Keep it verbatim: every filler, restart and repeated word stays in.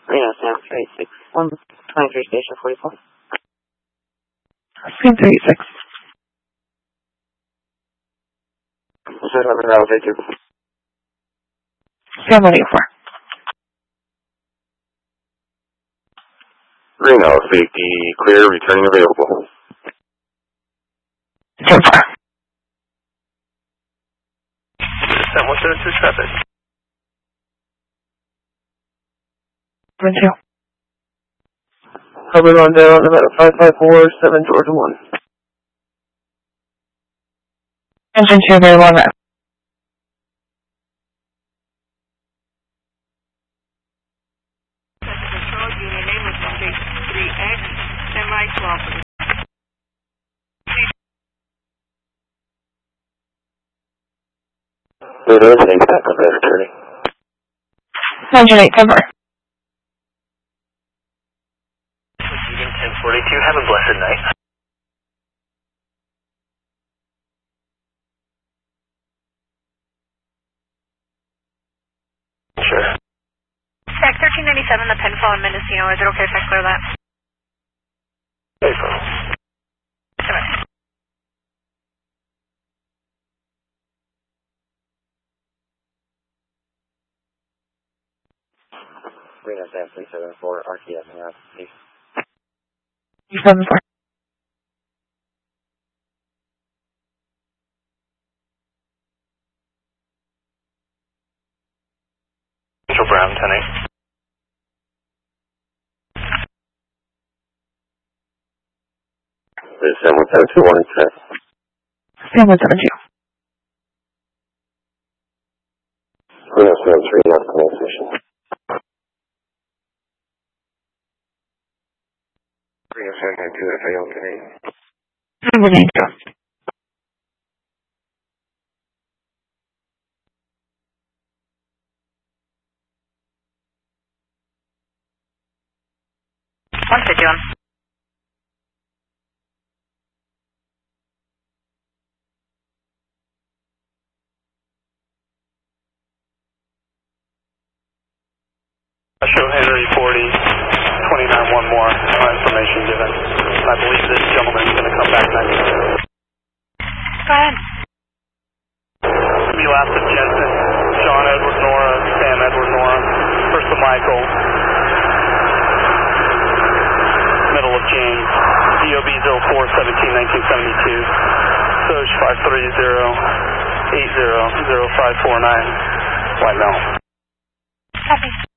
Reno, Sam three six one, twenty-three Station forty-four. Sam three six. Zero eleven Bravo Victor. Sam one eight four. Reno, safety clear, returning available. Sam four. Sam one seven two traffic. Seven two. Hubbard on down, about five five four seven Georgia one. Engine two, very long route. Reno, take back on that returning. Engine eight, cover. ten forty-two, have a blessed night. Sure. Tech thirteen ninety-seven, the Penfall in Mendocino. Is it okay if I clear that? Hey, bro. Reno, Sam three seven four, R T S, and please. Seven four. Central Brown, ten eight. This is Sam one seven two one, sir. Sam one seven two. Reno, Sam three, not command station. Reno, Sam nine two, F A L today. Number nine two. one fifty-one. Show Henry forty, twenty-nine, one more, no information given. I believe this gentleman is going to come back next. Go ahead. Melassa Jensen, John Edward Nora, Sam Edward Nora, First of Michael, middle of James, D O B zero four seventeen nineteen seventy-two, Soj five three zero eight zero zero five four nine, White Mel. Copy.